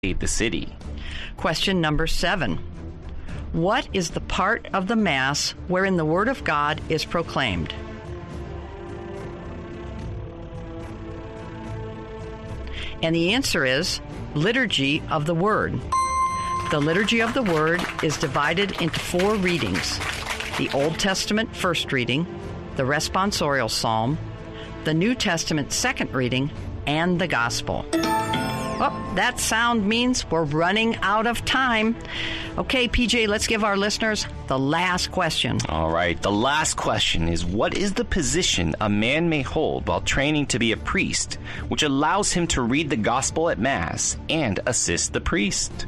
the city. Question number 7. What is the part of the Mass wherein the Word of God is proclaimed? And the answer is Liturgy of the Word. The Liturgy of the Word is divided into 4 readings: the Old Testament first reading, the responsorial psalm, the New Testament second reading, and the Gospel. Oh, that sound means we're running out of time. Okay, PJ, let's give our listeners the last question. All right, the last question is, what is the position a man may hold while training to be a priest, which allows him to read the gospel at Mass and assist the priest?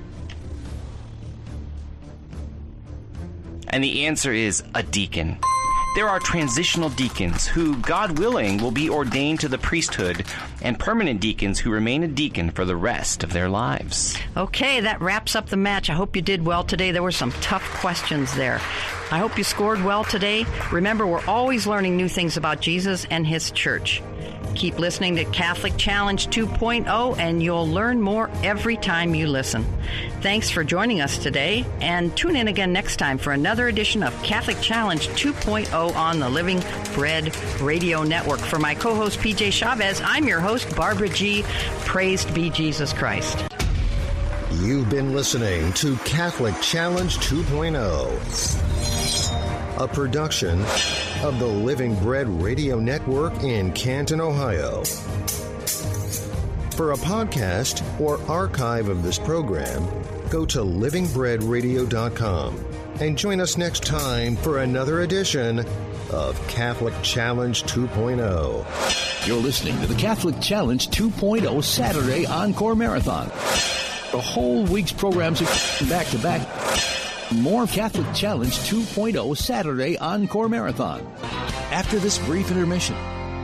And the answer is a deacon. There are transitional deacons who, God willing, will be ordained to the priesthood, and permanent deacons who remain a deacon for the rest of their lives. Okay, that wraps up the match. I hope you did well today. There were some tough questions there. I hope you scored well today. Remember, we're always learning new things about Jesus and His church. Keep listening to Catholic Challenge 2.0, and you'll learn more every time you listen. Thanks for joining us today, and tune in again next time for another edition of Catholic Challenge 2.0 on the Living Bread Radio Network. For my co-host, PJ Chavez, I'm your host, Barbara G. Praised be Jesus Christ. You've been listening to Catholic Challenge 2.0, a production of the Living Bread Radio Network in Canton, Ohio. For a podcast or archive of this program, go to livingbreadradio.com and join us next time for another edition of Catholic Challenge 2.0. You're listening to the Catholic Challenge 2.0 Saturday Encore Marathon. The whole week's programs are back-to-back. More Catholic Challenge 2.0 Saturday Encore Marathon after this brief intermission.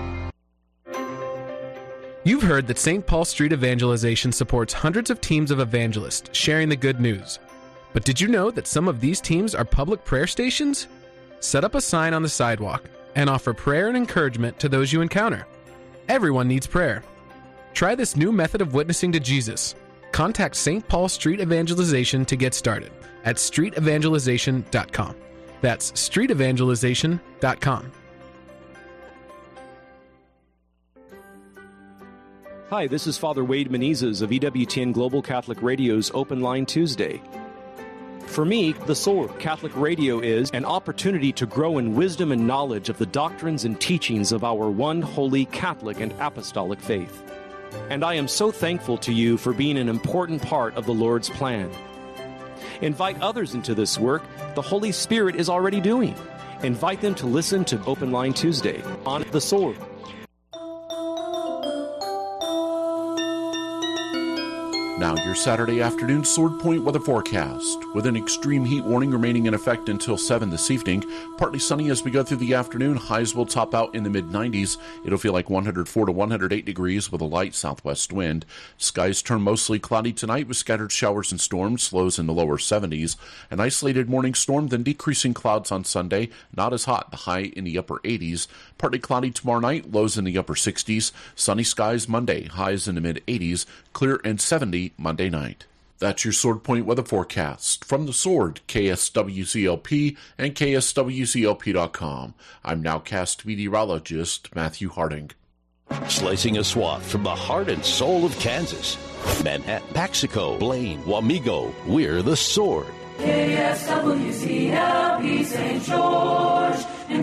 You've heard that St. Paul Street Evangelization supports hundreds of teams of evangelists sharing the good news. But did you know that some of these teams are public prayer stations? Set up a sign on the sidewalk and offer prayer and encouragement to those you encounter. Everyone needs prayer. Try this new method of witnessing to Jesus. Contact St. Paul Street Evangelization to get started at streetevangelization.com. That's streetevangelization.com. Hi, this is Father Wade Menezes of EWTN Global Catholic Radio's Open Line Tuesday. For me, the soul of Catholic Radio is an opportunity to grow in wisdom and knowledge of the doctrines and teachings of our one holy Catholic and apostolic faith. And I am so thankful to you for being an important part of the Lord's plan. Invite others into this work the Holy Spirit is already doing. Invite them to listen to Open Line Tuesday on The Sword. Now your Saturday afternoon Sword Point weather forecast. With an extreme heat warning remaining in effect until 7 this evening. Partly sunny as we go through the afternoon. Highs will top out in the mid-90s. It'll feel like 104 to 108 degrees with a light southwest wind. Skies turn mostly cloudy tonight with scattered showers and storms. Lows in the lower 70s. An isolated morning storm, then decreasing clouds on Sunday. Not as hot. The high in the upper 80s. Partly cloudy tomorrow night. Lows in the upper 60s. Sunny skies Monday. Highs in the mid-80s. Clear and 70 Monday night. That's your Sword Point weather forecast. From the Sword, KSWCLP and KSWCLP.com. I'm nowcast meteorologist Matthew Harding. Slicing a swath from the heart and soul of Kansas. Manhattan, Paxico, Blaine, Wamego, we're the Sword. KSWCLP St. George and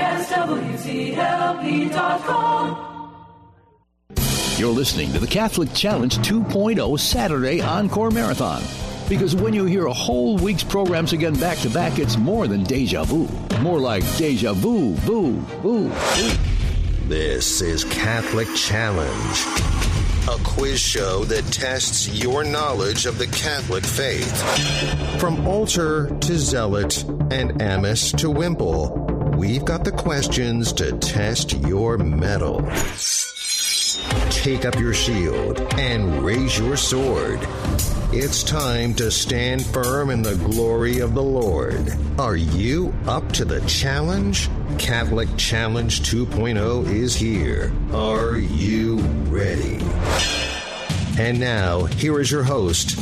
KSWCLP.com. You're listening to the Catholic Challenge 2.0 Saturday Encore Marathon. Because when you hear a whole week's programs again back-to-back, it's more than deja vu. More like deja vu, vu, vu, vu. This is Catholic Challenge, a quiz show that tests your knowledge of the Catholic faith. From altar to zealot and amice to wimple, we've got the questions to test your mettle. Take up your shield and raise your sword. It's time to stand firm in the glory of the Lord. Are you up to the challenge? Catholic Challenge 2.0 is here. Are you ready? And now, here is your host,